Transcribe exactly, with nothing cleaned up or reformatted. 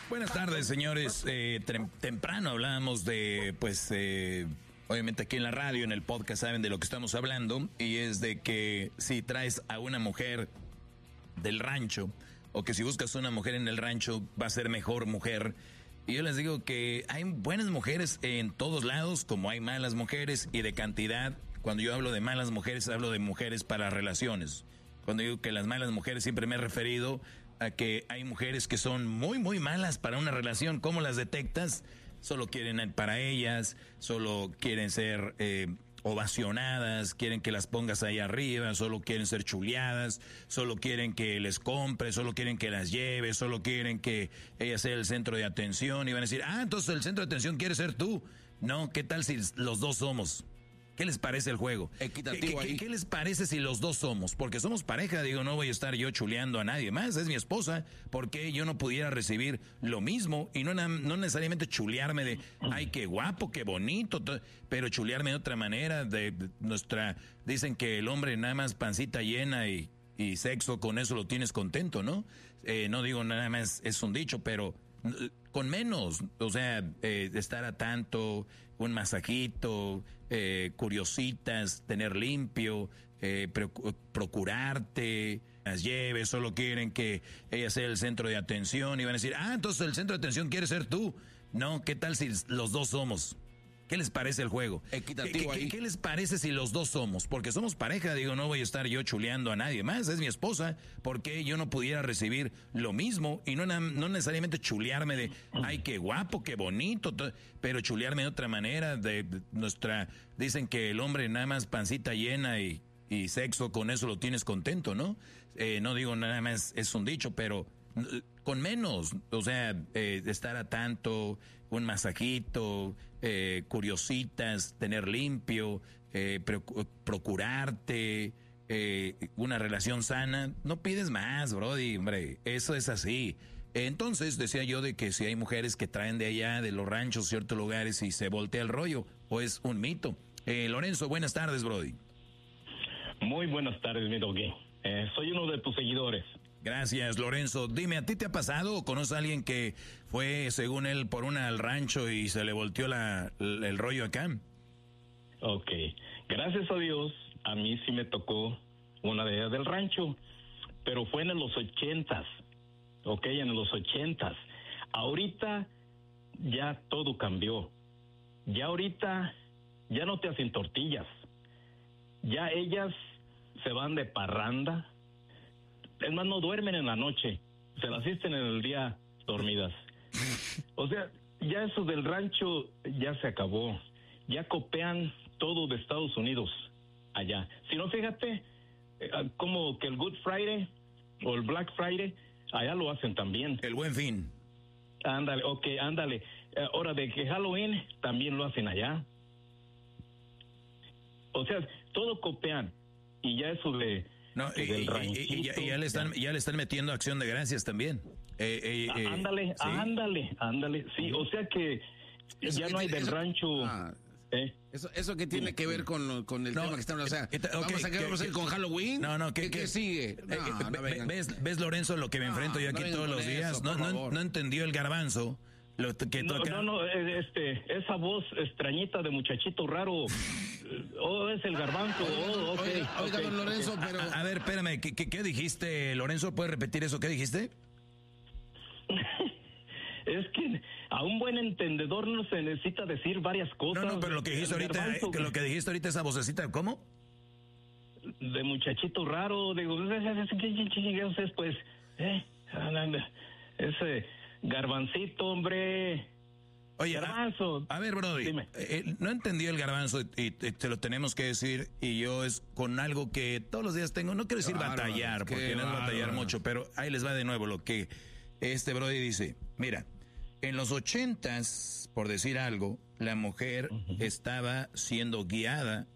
Buenas tardes, señores. Eh, tem- temprano hablábamos de, pues, eh, obviamente aquí en la radio, en el podcast, saben de lo que estamos hablando, y es de que si traes a una mujer del rancho, o que si buscas una mujer en el rancho, va a ser mejor mujer. Y yo les digo que hay buenas mujeres en todos lados, como hay malas mujeres, y de cantidad. Cuando yo hablo de malas mujeres, hablo de mujeres para relaciones. Cuando digo que las malas mujeres, siempre me he referido a que hay mujeres que son muy, muy malas para una relación. ¿Cómo las detectas? Solo quieren para ellas, solo quieren ser eh, ovacionadas, quieren que las pongas ahí arriba, solo quieren ser chuleadas, solo quieren que les compres, solo quieren que las lleves, solo quieren que ella sea el centro de atención. Y van a decir, ah, entonces el centro de atención quiere ser tú. No, ¿qué tal si los dos somos? ¿Qué les parece el juego? Equitativo ¿Qué, qué, ahí. ¿Qué les parece si los dos somos? Porque somos pareja, digo, no voy a estar yo chuleando a nadie más, es mi esposa. ¿Por qué yo no pudiera recibir lo mismo? Y no, no necesariamente chulearme de, ay, qué guapo, qué bonito, pero chulearme de otra manera, de, de nuestra, dicen que el hombre nada más pancita llena y, y sexo, con eso lo tienes contento, ¿no? Eh, no digo nada más, es un dicho, pero con menos, o sea, eh, estar a tanto, un masajito, eh, curiositas, tener limpio, eh, procurarte, las lleves, solo quieren que ella sea el centro de atención y van a decir, ah, entonces el centro de atención quiere ser tú. No, ¿qué tal si los dos somos? ¿Qué les parece el juego? Equitativo ¿Qué, qué, ahí. ¿Qué les parece si los dos somos? Porque somos pareja, digo, no voy a estar yo chuleando a nadie más, es mi esposa. ¿Por qué yo no pudiera recibir lo mismo? Y no, no necesariamente chulearme de, ay, qué guapo, qué bonito, pero chulearme de otra manera, de, de nuestra, dicen que el hombre nada más pancita llena y, y sexo, con eso lo tienes contento, ¿no? Eh, no digo nada más, es un dicho, pero con menos, o sea, eh, estar a tanto, un masajito, eh, curiositas, tener limpio, eh, procurarte, eh, una relación sana, no pides más, brody, hombre, eso es así. Entonces decía yo de que si hay mujeres que traen de allá, de los ranchos, ciertos lugares, y se voltea el rollo, o es un mito. Eh, Lorenzo, buenas tardes, brody. Muy buenas tardes, mi doggy. Eh, soy uno de tus seguidores. Gracias, Lorenzo. Dime, ¿a ti te ha pasado o conoces a alguien que fue, según él, por una al rancho y se le volteó la, el, el rollo acá? Ok, gracias a Dios, a mí sí me tocó una de ellas del rancho, pero fue en los ochentas, ok, en los ochentas. Ahorita ya todo cambió. Ya ahorita ya no te hacen tortillas. Ya ellas se van de parranda. Es más, no duermen en la noche, se las asisten en el día dormidas. O sea, ya eso del rancho ya se acabó. Ya copian todo de Estados Unidos allá. Si no, fíjate, eh, como que el Good Friday o el Black Friday, allá lo hacen también. El Buen Fin. Ándale, ok, ándale. Eh, ahora de que Halloween también lo hacen allá. O sea, todo copian. Y ya eso de... No, y, y, y, y, ya, y ya le están ya le están metiendo Acción de Gracias también. Eh, eh, eh, ándale, ¿sí? ándale, ándale. Sí, o sea que eso ya que no hay te, del eso, rancho. Ah, ¿eh? Eso, eso que tiene que ver con, con el no, tema que estamos, o sea, okay, vamos a quedarnos que, con Halloween. No, no, ¿qué, ¿qué, qué sigue? No, eh, no ves, ves, Lorenzo, lo que me no, enfrento yo aquí no todos los días. Eso, no, no, no entendió el garbanzo. Lo que no, toca. no, no, este, esa voz extrañita de muchachito raro. Oh, es el garbanzo. Oh, okay, oiga, oiga, okay, don Lorenzo, okay. pero... A, a ver, espérame, ¿qué, qué, ¿qué dijiste, Lorenzo? ¿Puedes repetir eso? ¿Qué dijiste? Es que a un buen entendedor no se necesita decir varias cosas. No, no, pero lo que dijiste ahorita, garbanzo, que lo que dijiste ahorita, esa vocecita, ¿cómo? De muchachito raro, digo, ¿qué es pues? ¿Eh? Ese garbancito, hombre... Oye, a, a ver, Brody, eh, no entendió el garbanzo y, y, y te lo tenemos que decir, y yo es con algo que todos los días tengo, no quiero decir bárbaro, batallar, porque no es batallar mucho, pero ahí les va de nuevo lo que este Brody dice. Mira, en los ochentas, por decir algo, la mujer uh-huh. estaba siendo guiada